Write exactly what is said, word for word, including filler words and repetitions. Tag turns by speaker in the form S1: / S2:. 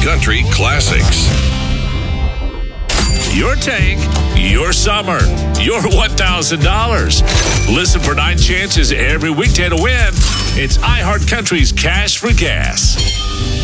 S1: Country classics.
S2: Your tank, your summer, your one thousand dollars. Listen for nine chances every weekday to win. It's iHeart Country's Cash for Gas.